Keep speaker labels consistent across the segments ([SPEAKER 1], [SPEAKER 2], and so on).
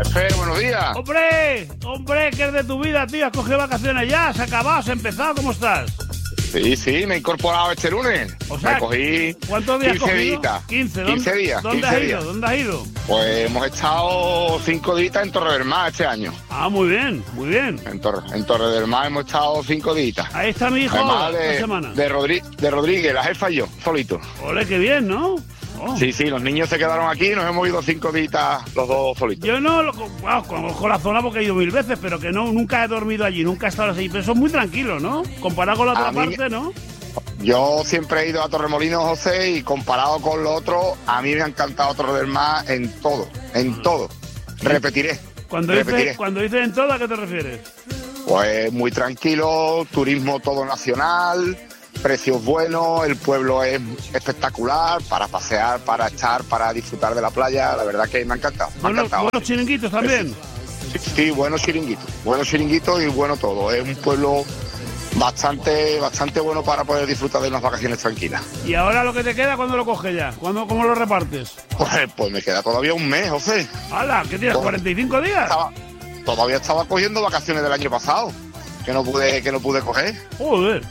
[SPEAKER 1] Efe, buenos días.
[SPEAKER 2] Hombre, ¿qué es de tu vida, tío? ¿Has cogido vacaciones ya? ¿Se ha acabado? ¿Se ha empezado? ¿Cómo estás?
[SPEAKER 1] Sí, me he incorporado este lunes.
[SPEAKER 2] O sea,
[SPEAKER 1] me cogí
[SPEAKER 2] ¿cuántos días
[SPEAKER 1] 15 días.
[SPEAKER 2] 15
[SPEAKER 1] días.
[SPEAKER 2] ¿Dónde has ido?
[SPEAKER 1] Pues hemos estado 5 días en Torre del Mar este año.
[SPEAKER 2] Ah, muy bien.
[SPEAKER 1] En Torre del Mar hemos estado 5 días.
[SPEAKER 2] Ahí está mi hijo esta semana.
[SPEAKER 1] De Rodríguez, la jefa y yo, solito.
[SPEAKER 2] Ole, qué bien, ¿no? Oh.
[SPEAKER 1] Sí, los niños se quedaron aquí y nos hemos ido 5 días los dos solitos.
[SPEAKER 2] Yo no conozco la zona porque he ido 1000 veces, pero que nunca he dormido allí, nunca he estado así. Pero son muy tranquilos, ¿no? Comparado con la otra parte, ¿no?
[SPEAKER 1] Yo siempre he ido a Torremolinos, José, y comparado con lo otro, a mí me ha encantado Torre del Mar en todo. Repetiré.
[SPEAKER 2] Cuando dices en todo, ¿a qué te refieres?
[SPEAKER 1] Pues muy tranquilo, turismo todo nacional, precios buenos, el pueblo es espectacular para pasear, para echar, para disfrutar de la playa. La verdad que me ha encantado.
[SPEAKER 2] Buenos chiringuitos también.
[SPEAKER 1] Sí, buenos chiringuitos y bueno todo. Es un pueblo bastante bueno para poder disfrutar de unas vacaciones tranquilas.
[SPEAKER 2] ¿Y ahora lo que te queda, cuándo lo coges ya? ¿Cómo lo repartes?
[SPEAKER 1] Pues me queda todavía un mes, José.
[SPEAKER 2] ¡Hala! ¿Qué tienes, 45 días?
[SPEAKER 1] Todavía estaba cogiendo vacaciones del año pasado, que no pude coger.
[SPEAKER 2] Joder.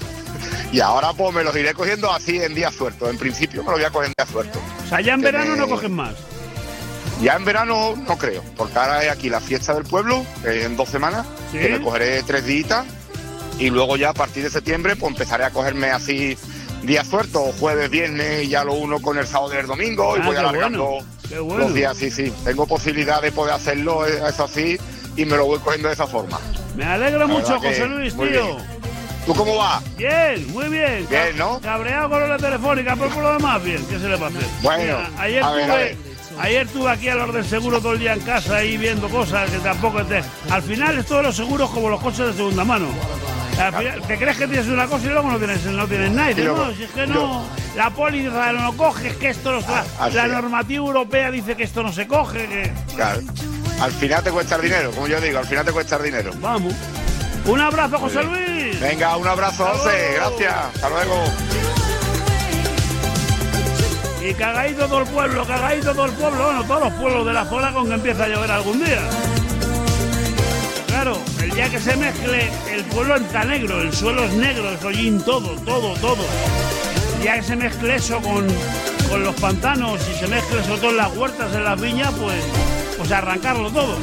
[SPEAKER 1] Y ahora pues me los iré cogiendo así en días sueltos. En principio me los voy a coger en días sueltos.
[SPEAKER 2] O sea, ya en verano no coges más.
[SPEAKER 1] Ya en verano no creo, porque ahora es aquí la fiesta del pueblo, en 2 semanas,
[SPEAKER 2] ¿sí?
[SPEAKER 1] Que me cogeré 3 días. Y luego ya a partir de septiembre pues empezaré a cogerme así días sueltos, jueves, viernes, y ya lo uno con el sábado y el domingo, y voy alargando los días. Sí. Tengo posibilidad de poder hacerlo, eso así, y me lo voy cogiendo de esa forma.
[SPEAKER 2] Me alegro mucho, José Luis, tío.
[SPEAKER 1] Bien. ¿Tú cómo vas?
[SPEAKER 2] Bien, muy bien.
[SPEAKER 1] Bien, ¿no?
[SPEAKER 2] Cabreado con la telefónica, pero por lo demás bien. ¿Qué se le va a hacer?
[SPEAKER 1] Bueno,
[SPEAKER 2] mira, ayer estuve aquí a los del seguro todo el día en casa ahí viendo cosas que tampoco... Al final es todos los seguros como los coches de segunda mano. Al final, te crees que tienes una cosa y luego no tienes nada. No, si es que no, la póliza no lo coge, es que esto no, la normativa europea dice que esto no se coge. Que...
[SPEAKER 1] Claro. Al final te cuesta el dinero, como yo digo, al final te cuesta el dinero.
[SPEAKER 2] Vamos. Un abrazo, José Luis.
[SPEAKER 1] Venga, un abrazo, José. Gracias. Hasta luego.
[SPEAKER 2] Y cagadito todo el pueblo. Bueno, todos los pueblos de la zona con que empieza a llover algún día. Claro, el día que se mezcle, el pueblo está negro, el suelo es negro, el hollín, todo. El día que se mezcle eso con los pantanos y se mezcle sobre todo en las huertas, en las viñas, pues arrancarlo todo.